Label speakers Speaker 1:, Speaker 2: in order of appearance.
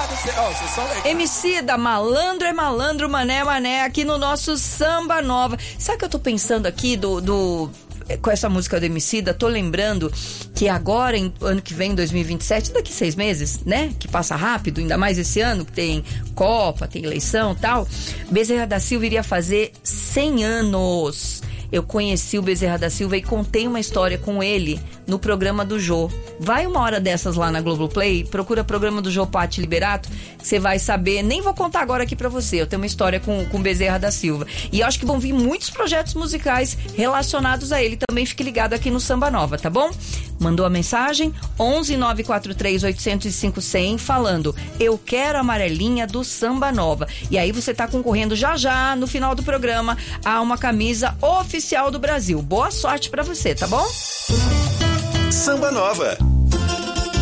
Speaker 1: Vocês são legais.
Speaker 2: Emicida, malandro é malandro, mané é mané, aqui no nosso Samba Nova. Sabe o que eu tô pensando aqui com essa música do Emicida? Tô lembrando que agora, ano que vem, 2027, daqui 6 meses, né? Que passa rápido, ainda mais esse ano, que tem Copa, tem eleição e tal. Bezerra da Silva iria fazer 100 anos. Eu conheci o Bezerra da Silva e contei uma história com ele no programa do Jô. Vai uma hora dessas lá na Globoplay, procura programa do Jô Patti Liberato, que você vai saber. Nem vou contar agora aqui pra você, eu tenho uma história com o Bezerra da Silva. E eu acho que vão vir muitos projetos musicais relacionados a ele. Também fique ligado aqui no Samba Nova, tá bom? Mandou a mensagem 11 943 805 100 falando: eu quero a amarelinha do Samba Nova. E aí você tá concorrendo já no final do programa a uma camisa oficial do Brasil. Boa sorte pra você, tá bom?
Speaker 3: Samba Nova.